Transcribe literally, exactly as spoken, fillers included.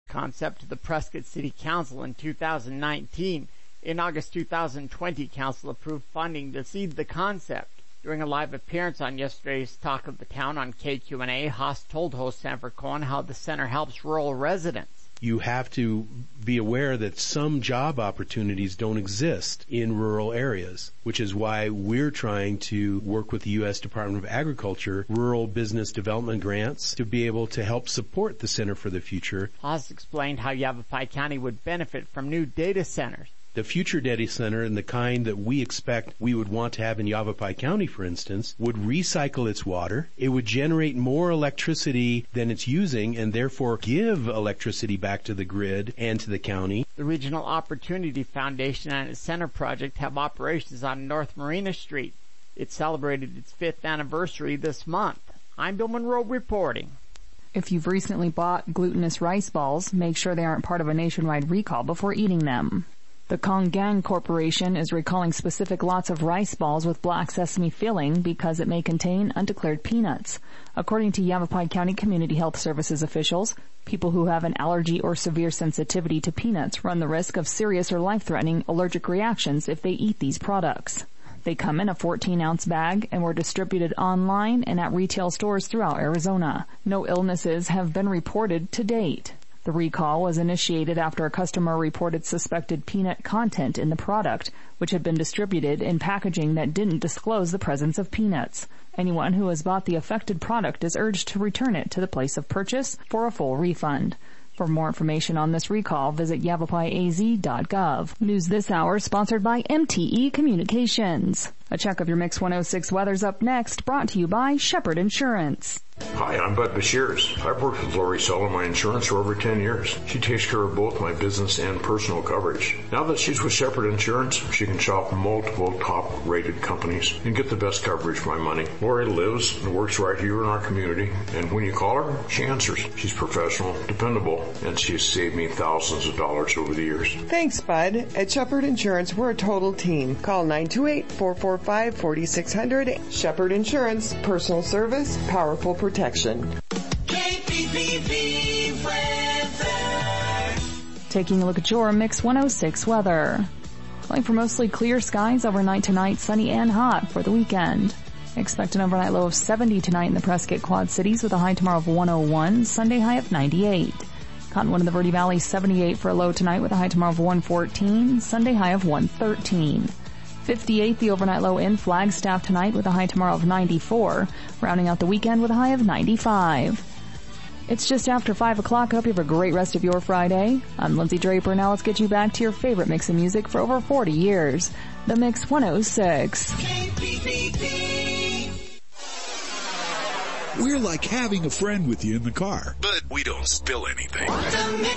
concept to the Prescott City Council in two thousand nineteen. In August two thousand twenty, Council approved funding to seed the concept. During a live appearance on yesterday's Talk of the Town on K Q N A, Haas told host Sanford Cohen how the center helps rural residents. You have to be aware that some job opportunities don't exist in rural areas, which is why we're trying to work with the U S Department of Agriculture, rural business development grants, to be able to help support the Center for the Future. Haas explained how Yavapai County would benefit from new data centers. The future data center, and the kind that we expect we would want to have in Yavapai County, for instance, would recycle its water. It would generate more electricity than it's using and therefore give electricity back to the grid and to the county. The Regional Opportunity Foundation and its center project have operations on North Marina Street. It celebrated its fifth anniversary this month. I'm Bill Monroe reporting. If you've recently bought glutinous rice balls, make sure they aren't part of a nationwide recall before eating them. The Konggang Corporation is recalling specific lots of rice balls with black sesame filling because it may contain undeclared peanuts. According to Yavapai County Community Health Services officials, people who have an allergy or severe sensitivity to peanuts run the risk of serious or life-threatening allergic reactions if they eat these products. They come in a fourteen ounce bag and were distributed online and at retail stores throughout Arizona. No illnesses have been reported to date. The recall was initiated after a customer reported suspected peanut content in the product, which had been distributed in packaging that didn't disclose the presence of peanuts. Anyone who has bought the affected product is urged to return it to the place of purchase for a full refund. For more information on this recall, visit yavapai a z dot gov. News this hour sponsored by M T E Communications. A check of your Mix one oh six weather's up next, brought to you by Shepherd Insurance. Hi, I'm Bud Bashirs. I've worked with Lori Sell on my insurance for over ten years. She takes care of both my business and personal coverage. Now that she's with Shepherd Insurance, she can shop multiple top-rated companies and get the best coverage for my money. Lori lives and works right here in our community, and when you call her, she answers. She's professional, dependable, and she's saved me thousands of dollars over the years. Thanks, Bud. At Shepherd Insurance, we're a total team. Call nine two eight, four four five, four six zero zero. Shepherd Insurance, personal service, powerful protection. K P P V weather. Taking a look at your Mix one oh six weather. Calling for mostly clear skies overnight tonight, sunny and hot for the weekend. Expect an overnight low of seventy tonight in the Prescott Quad Cities with a high tomorrow of one oh one, Sunday high of ninety-eight. Cottonwood in the Verde Valley seventy-eight for a low tonight with a high tomorrow of one fourteen, Sunday high of one thirteen. fifty-eight the overnight low in Flagstaff tonight with a high tomorrow of ninety-four, rounding out the weekend with a high of ninety-five. It's just after five o'clock. I hope you have a great rest of your Friday. I'm Lindsay Draper. Now let's get you back to your favorite mix of music for over forty years. The Mix one oh six. K P P V. We're like having a friend with you in the car, but we don't spill anything. The Mix